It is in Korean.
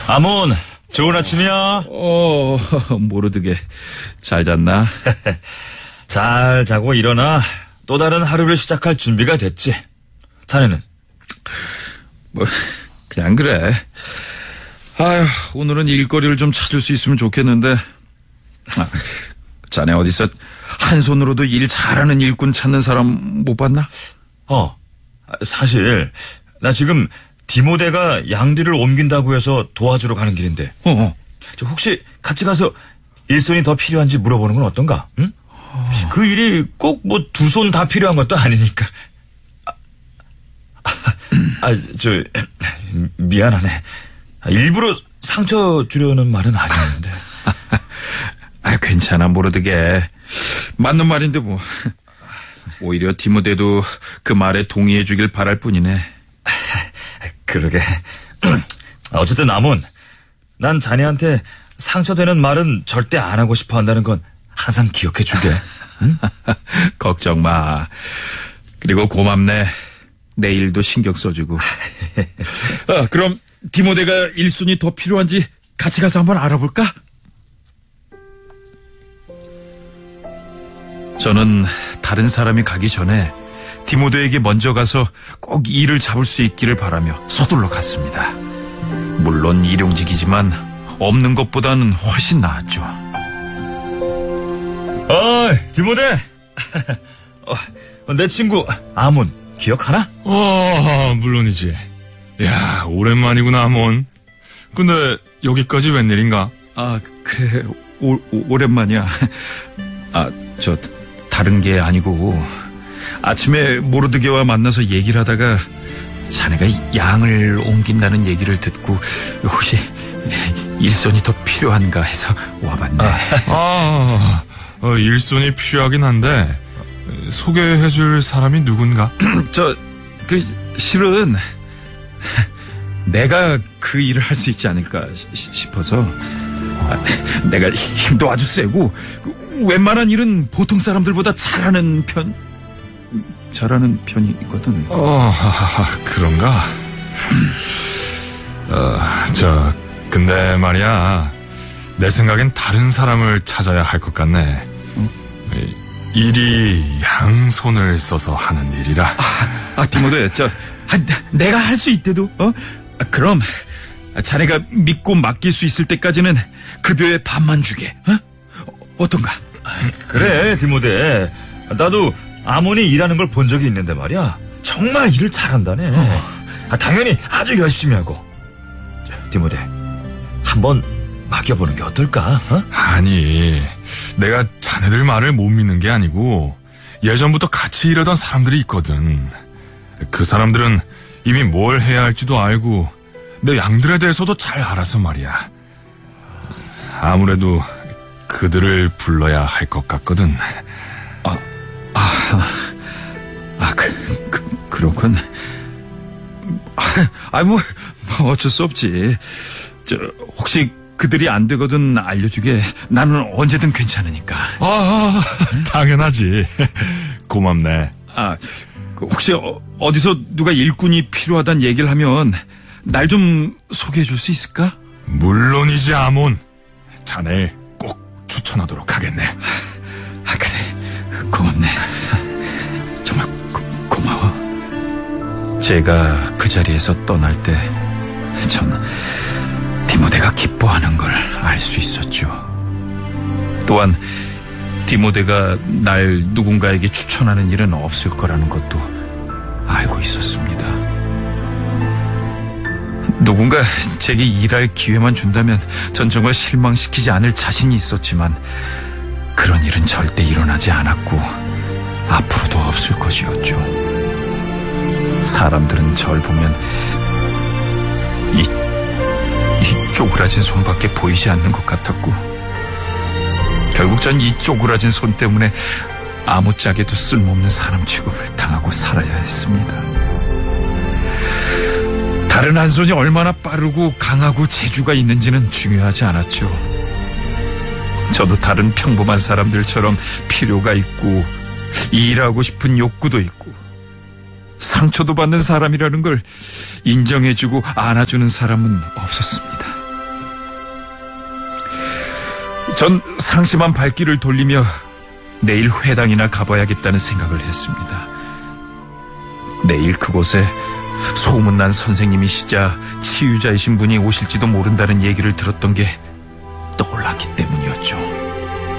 아몬, 좋은 아침이야. 모르드게 잘 잤나? 잘 자고 일어나 또 다른 하루를 시작할 준비가 됐지. 자네는? 그냥 그래. 아휴, 오늘은 일거리를 좀 찾을 수 있으면 좋겠는데. 자네 어디서 한 손으로도 일 잘하는 일꾼 찾는 사람 못 봤나? 사실 나 지금 디모데가 양들을 옮긴다고 해서 도와주러 가는 길인데. 혹시 같이 가서 일손이 더 필요한지 물어보는 건 어떤가? 응? 그 일이 꼭 뭐 두 손 다 필요한 것도 아니니까. 미안하네. 일부러 상처 주려는 말은 아니었는데. 괜찮아, 모르드게. 맞는 말인데 뭐. 오히려 디모데도 그 말에 동의해 주길 바랄 뿐이네. 그러게. 어쨌든 아몬, 난 자네한테 상처되는 말은 절대 안 하고 싶어 한다는 건 항상 기억해 주게. 응? 걱정 마. 그리고 고맙네. 내 일도 신경 써주고. 그럼 디모데가 일손이 더 필요한지 같이 가서 한번 알아볼까? 저는 다른 사람이 가기 전에 디모데에게 먼저 가서 꼭 일을 잡을 수 있기를 바라며 서둘러 갔습니다. 물론 일용직이지만 없는 것보다는 훨씬 나았죠. 디모데. 내 친구 아몬 기억하나? 물론이지. 야, 오랜만이구나, 아몬. 근데 여기까지 웬일인가? 그래, 오랜만이야. 다른 게 아니고 아침에 모르드게와 만나서 얘기를 하다가 자네가 양을 옮긴다는 얘기를 듣고 혹시 일손이 더 필요한가 해서 와봤네. 일손이 필요하긴 한데 소개해줄 사람이 누군가? 실은 내가 그 일을 할 수 있지 않을까 싶어서. 내가 힘도 아주 세고 웬만한 일은 보통 사람들보다 잘하는 편이 있거든. 그런가? 근데 말이야, 내 생각엔 다른 사람을 찾아야 할 것 같네. 일이 양손을 써서 하는 일이라. 디모데, 내가 할 수 있대도, 그럼 자네가 믿고 맡길 수 있을 때까지는 급여의 반만 주게. 어떤가? 그래, 디모데. 나도 아몬이 일하는 걸 본 적이 있는데 말이야. 정말 일을 잘한다네. 당연히 아주 열심히 하고. 디모데, 한번 맡겨보는 게 어떨까? 아니, 내가 자네들 말을 못 믿는 게 아니고 예전부터 같이 일하던 사람들이 있거든. 그 사람들은 이미 뭘 해야 할지도 알고 내 양들에 대해서도 잘 알아서 말이야. 아무래도 그들을 불러야 할 것 같거든. 그렇군. 어쩔 수 없지. 혹시 그들이 안 되거든 알려주게. 나는 언제든 괜찮으니까. 당연하지. 고맙네. 혹시 어디서 누가 일꾼이 필요하다는 얘기를 하면 날 좀 소개해 줄 수 있을까? 물론이지, 아몬. 자네 꼭 추천하도록 하겠네. 그래, 고맙네. 정말 고마워. 제가 그 자리에서 떠날 때 전 디모데가 기뻐하는 걸 알 수 있었죠. 또한 디모데가 날 누군가에게 추천하는 일은 없을 거라는 것도 알고 있었습니다. 누군가 제게 일할 기회만 준다면 전 정말 실망시키지 않을 자신이 있었지만 그런 일은 절대 일어나지 않았고 앞으로도 없을 것이었죠. 사람들은 절 보면 이 쪼그라진 손밖에 보이지 않는 것 같았고 결국 전 이 쪼그라진 손 때문에 아무짝에도 쓸모없는 사람 취급을 당하고 살아야 했습니다. 다른 한 손이 얼마나 빠르고 강하고 재주가 있는지는 중요하지 않았죠. 저도 다른 평범한 사람들처럼 필요가 있고 일하고 싶은 욕구도 있고 상처도 받는 사람이라는 걸 인정해주고 안아주는 사람은 없었습니다. 전 상심한 발길을 돌리며 내일 회당이나 가봐야겠다는 생각을 했습니다. 내일 그곳에 소문난 선생님이시자 치유자이신 분이 오실지도 모른다는 얘기를 들었던 게